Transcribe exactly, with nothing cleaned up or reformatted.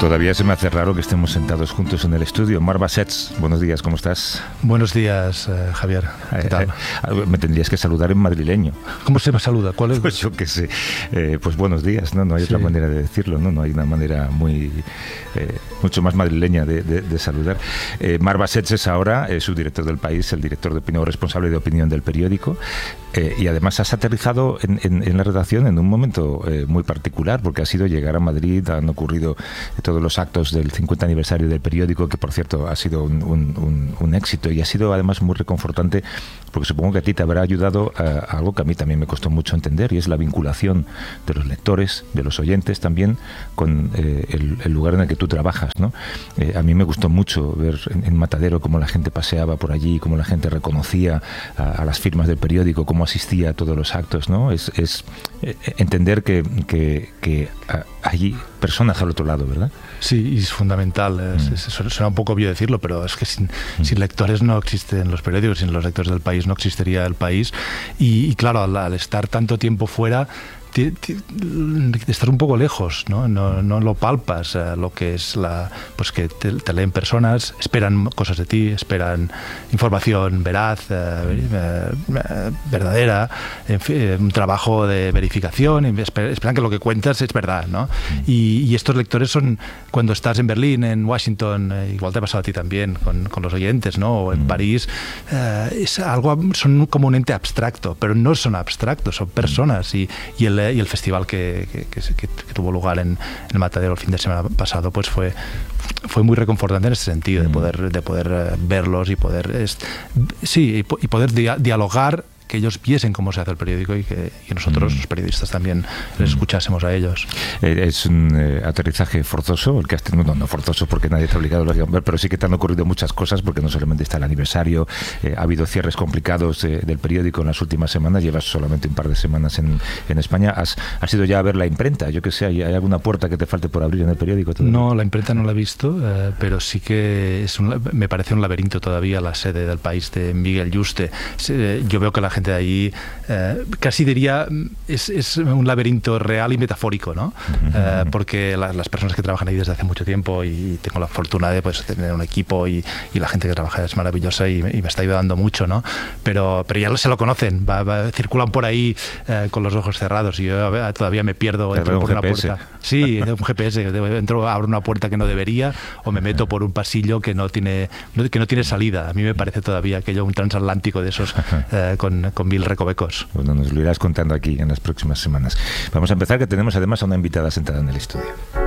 Todavía se me hace raro que estemos sentados juntos en el estudio. Marc Bassets, buenos días, ¿cómo estás? Buenos días, eh, Javier. ¿Qué tal? Eh, eh, me tendrías que saludar en madrileño. ¿Cómo se me saluda? ¿Cuál es? Pues yo qué sé. Eh, pues buenos días, ¿no? No hay sí. otra manera de decirlo, ¿no? No hay una manera muy eh, mucho más madrileña de, de, de saludar. Eh, Marc Bassets es ahora eh, subdirector del País, el director de opinión, responsable de opinión del periódico. Eh, y además has aterrizado en, en, en la redacción en un momento eh, muy particular, porque ha sido llegar a Madrid, han ocurrido todos los actos del cincuenta aniversario del periódico, que por cierto ha sido un, un, un, un éxito, y ha sido además muy reconfortante, porque supongo que a ti te habrá ayudado a, a algo que a mí también me costó mucho entender, y es la vinculación de los lectores, de los oyentes también, con eh, el, el lugar en el que tú trabajas, ¿no? Eh, a mí me gustó mucho ver en, en Matadero cómo la gente paseaba por allí, cómo la gente reconocía a, a las firmas del periódico, cómo asistía a todos los actos, ¿no? Es, es eh, entender que, que, que hay personas al otro lado, ¿verdad? Sí, y es fundamental. Es, mm. es, suena un poco obvio decirlo, pero es que sin, mm. sin lectores no existen los periódicos, sin los lectores del país no existiría el país. Y, y claro, al, al estar tanto tiempo fuera, de estar un poco lejos, ¿no? No, no lo palpas, eh, lo que es la, pues que te, te leen personas, esperan cosas de ti, esperan información veraz, eh, eh, verdadera, en fin, un trabajo de verificación, esperan que lo que cuentas es verdad, ¿no? Y, y estos lectores son, cuando estás en Berlín, en Washington, eh, igual te ha pasado a ti también con, con los oyentes, ¿no? O en París, eh, es algo, son como un ente abstracto, pero no son abstractos, son personas, y, y el y el festival que, que, que, que, que tuvo lugar en, en el Matadero el fin de semana pasado, pues fue fue muy reconfortante en ese sentido, de poder de poder verlos y poder es, sí y, y poder dia, dialogar, que ellos viesen cómo se hace el periódico y que, y nosotros, mm. los periodistas, también les escuchásemos a ellos. Eh, es un eh, aterrizaje forzoso, el que has tenido, no, no forzoso porque nadie te ha obligado a ver, pero sí que te han ocurrido muchas cosas, porque no solamente está el aniversario, eh, ha habido cierres complicados eh, del periódico en las últimas semanas, llevas solamente un par de semanas en, en España, has, has ido ya a ver la imprenta, yo que sé, ¿hay, hay alguna puerta que te falte por abrir en el periódico todavía? No, la imprenta no la he visto, eh, pero sí que es un, me parece un laberinto todavía la sede del País de Miguel Yuste. Eh, yo veo que la gente de ahí, eh, casi diría, es, es un laberinto real y metafórico, ¿no? Uh-huh. Eh, porque la, las personas que trabajan ahí desde hace mucho tiempo, y tengo la fortuna de pues, tener un equipo, y, y la gente que trabaja es maravillosa y, y me está ayudando mucho, ¿no? Pero, pero ya se lo conocen, va, va, circulan por ahí eh, con los ojos cerrados, y yo a ver, todavía me pierdo, entro por una puerta. Sí, un G P S, entro, abro una puerta que no debería, o me meto por un pasillo que no tiene, que no tiene salida. A mí me parece todavía aquello un transatlántico de esos eh, con, con mil recovecos. Bueno, nos lo irás contando aquí en las próximas semanas. Vamos a empezar, que tenemos además a una invitada sentada en el estudio.